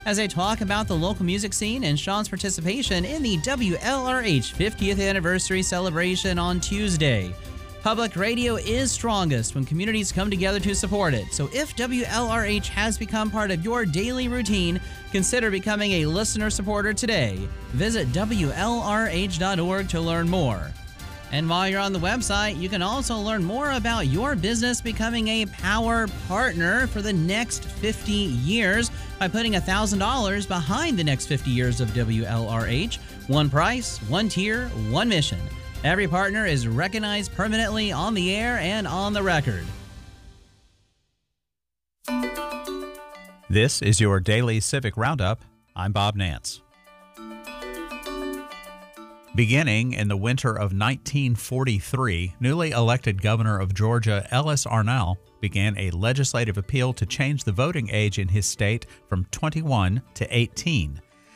as they talk about the local music scene and Sean's participation in the WLRH 50th anniversary celebration on Tuesday. Public radio is strongest when communities come together to support it. So if WLRH has become part of your daily routine, consider becoming a listener supporter today. Visit WLRH.org to learn more. And while you're on the website, you can also learn more about your business becoming a power partner for the next 50 years by putting $1,000 behind the next 50 years of WLRH. One price, one tier, one mission. Every partner is recognized permanently on the air and on the record. This is your daily Civic Roundup. I'm Bob Nance. Beginning in the winter of 1943, newly elected governor of Georgia, Ellis Arnall, began a legislative appeal to change the voting age in his state from 21 to 18.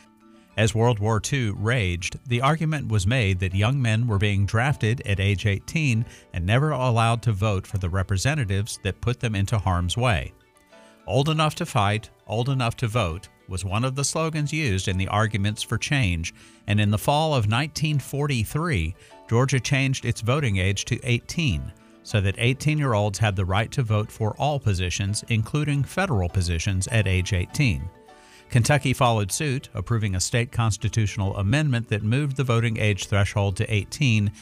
As World War II raged, the argument was made that young men were being drafted at age 18 and never allowed to vote for the representatives that put them into harm's way. Old enough to fight, old enough to vote was one of the slogans used in the arguments for change, and in the fall of 1943, Georgia changed its voting age to 18, so that 18-year-olds had the right to vote for all positions, including federal positions, at age 18. Kentucky followed suit, approving a state constitutional amendment that moved the voting age threshold to 18 in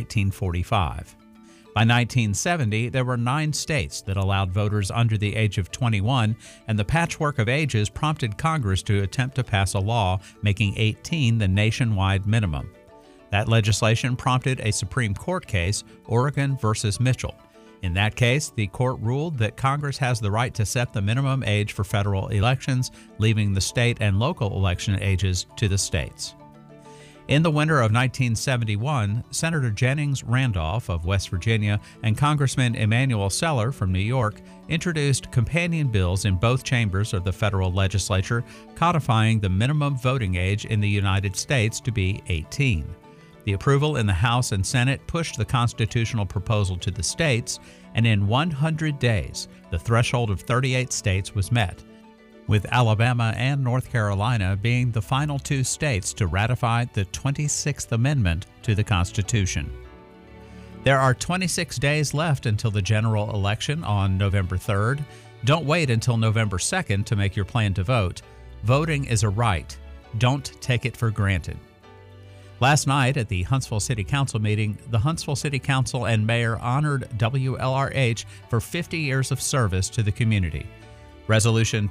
1945. By 1970, there were 9 states that allowed voters under the age of 21, and the patchwork of ages prompted Congress to attempt to pass a law making 18 the nationwide minimum. That legislation prompted a Supreme Court case, Oregon versus Mitchell. In that case, the court ruled that Congress has the right to set the minimum age for federal elections, leaving the state and local election ages to the states. In the winter of 1971, Senator Jennings Randolph of West Virginia and Congressman Emanuel Seller from New York introduced companion bills in both chambers of the federal legislature codifying the minimum voting age in the United States to be 18. The approval in the House and Senate pushed the constitutional proposal to the states, and in 100 days, the threshold of 38 states was met, with Alabama and North Carolina being the final 2 states to ratify the 26th Amendment to the Constitution. There are 26 days left until the general election on November 3rd. Don't wait until November 2nd to make your plan to vote. Voting is a right. Don't take it for granted. Last night at the Huntsville City Council meeting, the Huntsville City Council and Mayor honored WLRH for 50 years of service to the community. Resolution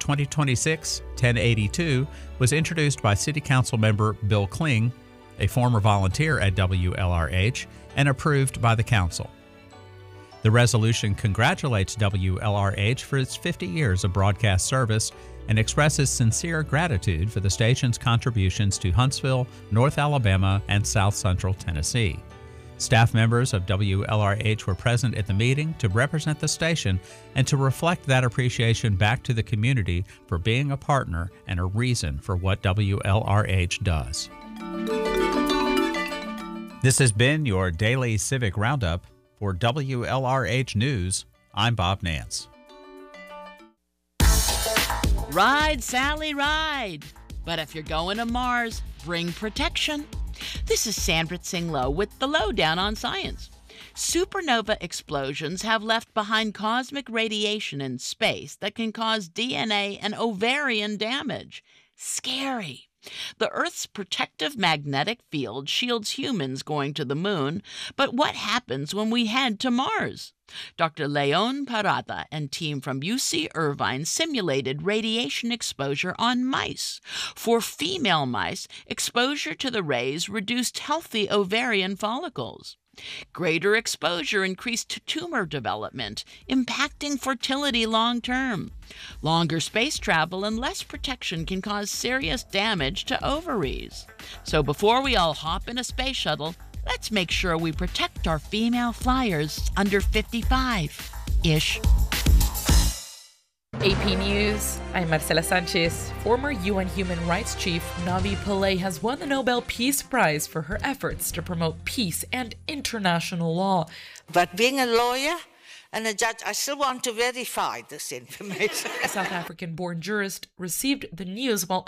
2026-1082 was introduced by City Council member Bill Kling, a former volunteer at WLRH, and approved by the Council. The resolution congratulates WLRH for its 50 years of broadcast service and expresses sincere gratitude for the station's contributions to Huntsville, North Alabama, and South Central Tennessee. Staff members of WLRH were present at the meeting to represent the station and to reflect that appreciation back to the community for being a partner and a reason for what WLRH does. This has been your daily Civic Roundup. For WLRH News, I'm Bob Nance. Ride, Sally, ride! But if you're going to Mars, bring protection. This is Sandra Singlow with the Lowdown on Science. Supernova explosions have left behind cosmic radiation in space that can cause DNA and ovarian damage. Scary. The Earth's protective magnetic field shields humans going to the moon, but what happens when we head to Mars? Dr. Leon Parada and team from UC Irvine simulated radiation exposure on mice. For female mice, exposure to the rays reduced healthy ovarian follicles. Greater exposure increased tumor development, impacting fertility long term. Longer space travel and less protection can cause serious damage to ovaries. So before we all hop in a space shuttle, let's make sure we protect our female flyers under 55-ish. AP News, I'm Marcela Sanchez. Former UN Human Rights Chief Navi Pillay has won the Nobel Peace Prize for her efforts to promote peace and international law. But being a lawyer, And the judge, I still want to verify this information. A South African-born jurist received the news while